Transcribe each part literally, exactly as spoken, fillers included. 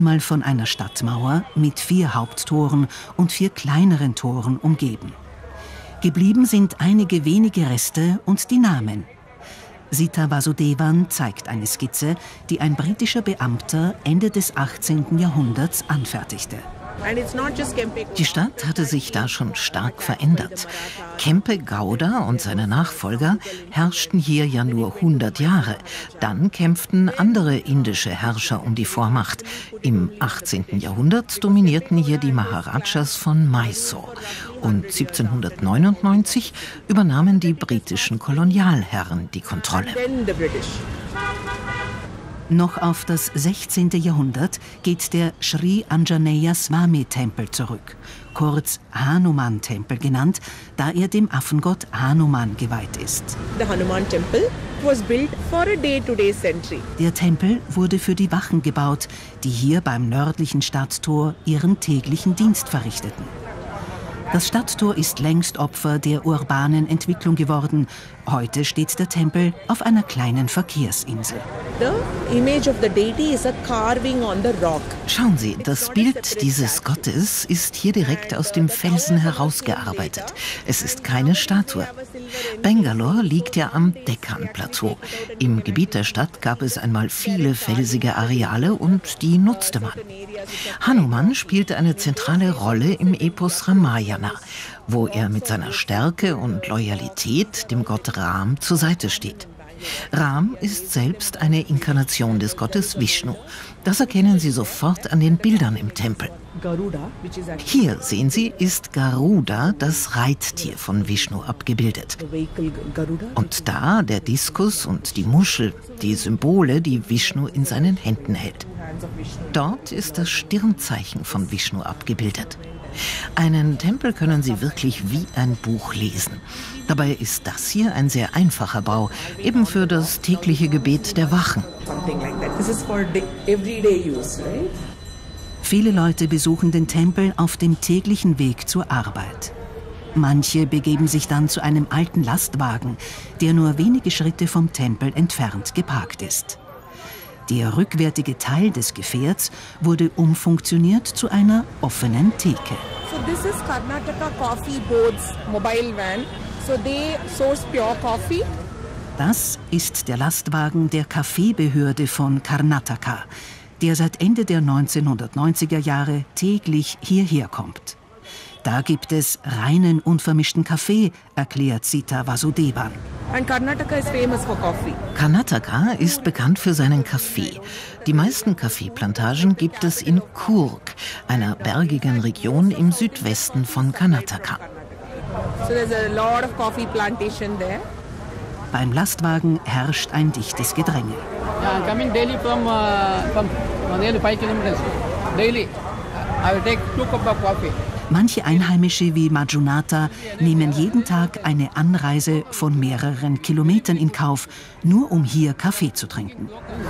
mal von einer Stadtmauer mit vier Haupttoren und vier kleineren Toren umgeben. Geblieben sind einige wenige Reste und die Namen. Sita Vasudevan zeigt eine Skizze, die ein britischer Beamter Ende des achtzehnten Jahrhunderts anfertigte. Die Stadt hatte sich da schon stark verändert. Kempe Gowda und seine Nachfolger herrschten hier ja nur hundert Jahre. Dann kämpften andere indische Herrscher um die Vormacht. Im achtzehnten Jahrhundert dominierten hier die Maharajas von Mysore. Und siebzehnhundertneunundneunzig übernahmen die britischen Kolonialherren die Kontrolle. Noch auf das sechzehnte Jahrhundert geht der Sri Anjaneya Swami Tempel zurück, kurz Hanuman-Tempel genannt, da er dem Affengott Hanuman geweiht ist. The Hanuman Temple was built for a day-to-day sentry. Der Tempel wurde für die Wachen gebaut, die hier beim nördlichen Stadttor ihren täglichen Dienst verrichteten. Das Stadttor ist längst Opfer der urbanen Entwicklung geworden. Heute steht der Tempel auf einer kleinen Verkehrsinsel. The image of the deity is a carving on the rock. Schauen Sie, das Bild dieses Gottes ist hier direkt aus dem Felsen herausgearbeitet. Es ist keine Statue. Bangalore liegt ja am Dekkan-Plateau. Im Gebiet der Stadt gab es einmal viele felsige Areale und die nutzte man. Hanuman spielte eine zentrale Rolle im Epos Ramayana, wo er mit seiner Stärke und Loyalität dem Gott Ram zur Seite steht. Ram ist selbst eine Inkarnation des Gottes Vishnu. Das erkennen Sie sofort an den Bildern im Tempel. Hier, sehen Sie, ist Garuda, das Reittier von Vishnu, abgebildet. Und da der Diskus und die Muschel, die Symbole, die Vishnu in seinen Händen hält. Dort ist das Stirnzeichen von Vishnu abgebildet. Einen Tempel können Sie wirklich wie ein Buch lesen. Dabei ist das hier ein sehr einfacher Bau, eben für das tägliche Gebet der Wachen. Viele Leute besuchen den Tempel auf dem täglichen Weg zur Arbeit. Manche begeben sich dann zu einem alten Lastwagen, der nur wenige Schritte vom Tempel entfernt geparkt ist. Der rückwärtige Teil des Gefährts wurde umfunktioniert zu einer offenen Theke. So this is Karnataka Coffee Board's mobile van. So they source pure coffee. Das ist der Lastwagen der Kaffeebehörde von Karnataka, der seit Ende der neunzehnhundertneunziger Jahre täglich hierher kommt. Da gibt es reinen, unvermischten Kaffee, erklärt Sita Vasudevan. And Karnataka is famous for coffee. Karnataka ist bekannt für seinen Kaffee. Die meisten Kaffeeplantagen gibt es in Coorg, einer bergigen Region im Südwesten von Karnataka. So there's a lot of coffee plantation there. Beim Lastwagen herrscht ein dichtes Gedränge. Yeah, I'm coming daily from uh, from nearly five kilometers. Daily, I will take two cups of coffee. Manche Einheimische wie Majunatha nehmen jeden Tag eine Anreise von mehreren Kilometern in Kauf, nur um hier Kaffee zu trinken.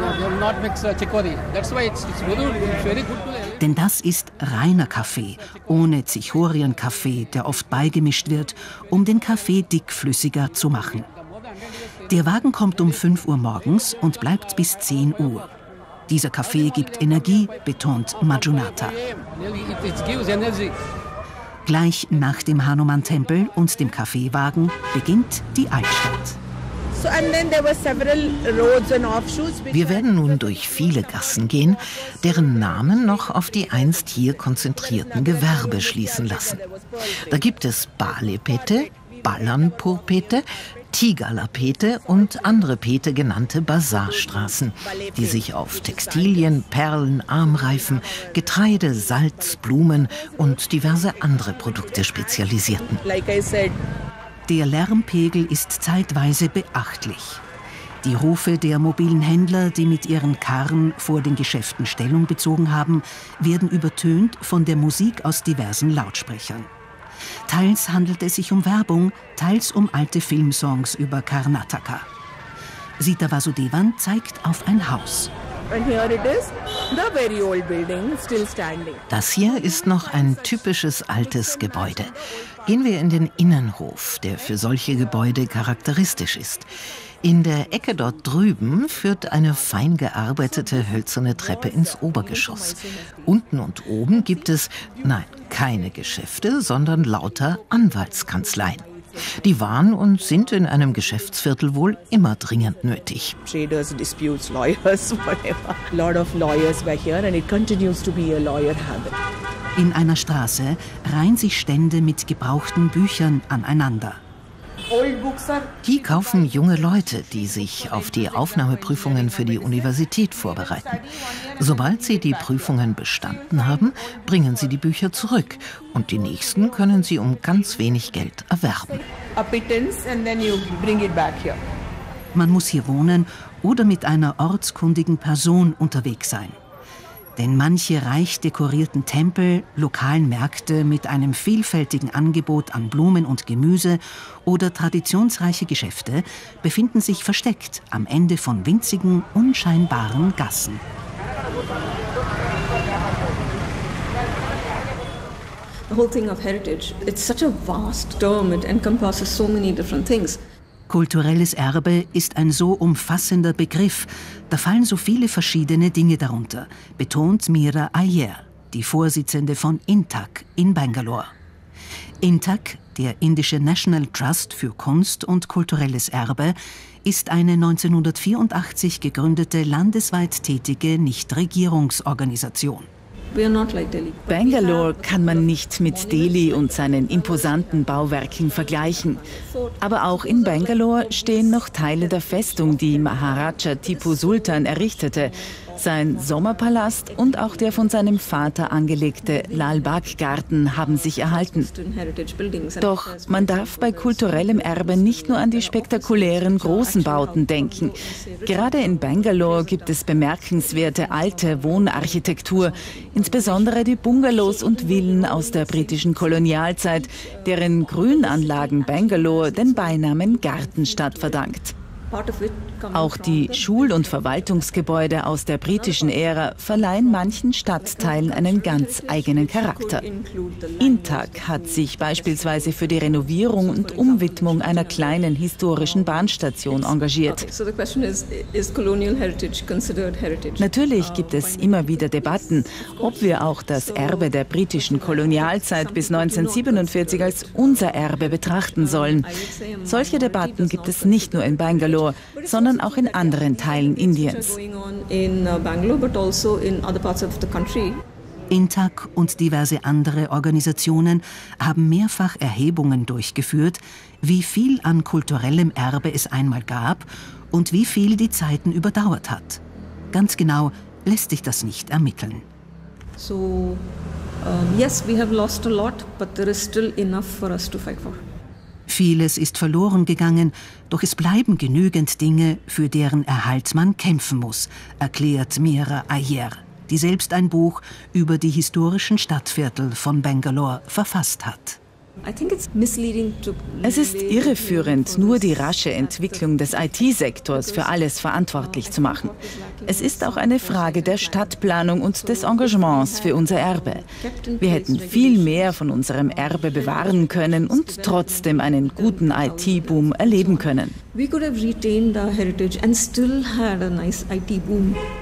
Denn das ist reiner Kaffee, ohne Zichorien-Kaffee, der oft beigemischt wird, um den Kaffee dickflüssiger zu machen. Der Wagen kommt um fünf Uhr morgens und bleibt bis zehn Uhr. Dieser Kaffee gibt Energie, betont Majunatha. Gleich nach dem Hanuman-Tempel und dem Kaffeewagen beginnt die Altstadt. So and then there were several roads and offshoots. Wir werden nun durch viele Gassen gehen, deren Namen noch auf die einst hier konzentrierten Gewerbe schließen lassen. Da gibt es Balepete, Ballanpur-Pete, Tigalapete und andere Pete genannte Basarstraßen, die sich auf Textilien, Perlen, Armreifen, Getreide, Salz, Blumen und diverse andere Produkte spezialisierten. Der Lärmpegel ist zeitweise beachtlich. Die Rufe der mobilen Händler, die mit ihren Karren vor den Geschäften Stellung bezogen haben, werden übertönt von der Musik aus diversen Lautsprechern. Teils handelt es sich um Werbung, teils um alte Filmsongs über Karnataka. Sita Vasudevan zeigt auf ein Haus. And here it is, the very old building still standing. Das hier ist noch ein typisches altes Gebäude. Gehen wir in den Innenhof, der für solche Gebäude charakteristisch ist. In der Ecke dort drüben führt eine fein gearbeitete hölzerne Treppe ins Obergeschoss. Unten und oben gibt es, nein, keine Geschäfte, sondern lauter Anwaltskanzleien. Die waren und sind in einem Geschäftsviertel wohl immer dringend nötig. Traders, disputes, lawyers, whatever. A lot of lawyers were here and it continues to be a lawyer habit. In einer Straße reihen sich Stände mit gebrauchten Büchern aneinander. Die kaufen junge Leute, die sich auf die Aufnahmeprüfungen für die Universität vorbereiten. Sobald sie die Prüfungen bestanden haben, bringen sie die Bücher zurück und die nächsten können sie um ganz wenig Geld erwerben. Man muss hier wohnen oder mit einer ortskundigen Person unterwegs sein. Denn manche reich dekorierten Tempel, lokalen Märkte mit einem vielfältigen Angebot an Blumen und Gemüse oder traditionsreiche Geschäfte befinden sich versteckt am Ende von winzigen, unscheinbaren Gassen. The whole thing of heritage, it's such a vast term, it encompasses so many different things. Kulturelles Erbe ist ein so umfassender Begriff, da fallen so viele verschiedene Dinge darunter, betont Meera Iyer, die Vorsitzende von I N T A C in Bangalore. I N T A C, der indische National Trust für Kunst und kulturelles Erbe, ist eine neunzehnhundertvierundachtzig gegründete, landesweit tätige Nichtregierungsorganisation. Bangalore kann man nicht mit Delhi und seinen imposanten Bauwerken vergleichen. Aber auch in Bangalore stehen noch Teile der Festung, die Maharaja Tipu Sultan errichtete. Sein Sommerpalast und auch der von seinem Vater angelegte Lal Bagh-Garten haben sich erhalten. Doch man darf bei kulturellem Erbe nicht nur an die spektakulären großen Bauten denken. Gerade in Bangalore gibt es bemerkenswerte alte Wohnarchitektur, insbesondere die Bungalows und Villen aus der britischen Kolonialzeit, deren Grünanlagen Bangalore den Beinamen Gartenstadt verdankt. Auch die Schul- und Verwaltungsgebäude aus der britischen Ära verleihen manchen Stadtteilen einen ganz eigenen Charakter. I N T A C hat sich beispielsweise für die Renovierung und Umwidmung einer kleinen historischen Bahnstation engagiert. Natürlich gibt es immer wieder Debatten, ob wir auch das Erbe der britischen Kolonialzeit bis neunzehnhundertsiebenundvierzig als unser Erbe betrachten sollen. Solche Debatten gibt es nicht nur in Bangalore, sondern auch in anderen Teilen Indiens. I N T A C und diverse andere Organisationen haben mehrfach Erhebungen durchgeführt, wie viel an kulturellem Erbe es einmal gab und wie viel die Zeiten überdauert hat. Ganz genau lässt sich das nicht ermitteln. So, um, yes, we have lost a lot, but there is still enough for us to fight for. Vieles ist verloren gegangen, doch es bleiben genügend Dinge, für deren Erhalt man kämpfen muss, erklärt Meera Iyer, die selbst ein Buch über die historischen Stadtviertel von Bangalore verfasst hat. Es ist irreführend, nur die rasche Entwicklung des I T-Sektors für alles verantwortlich zu machen. Es ist auch eine Frage der Stadtplanung und des Engagements für unser Erbe. Wir hätten viel mehr von unserem Erbe bewahren können und trotzdem einen guten I T-Boom erleben können. We could have retained our heritage and still had a nice I T boom.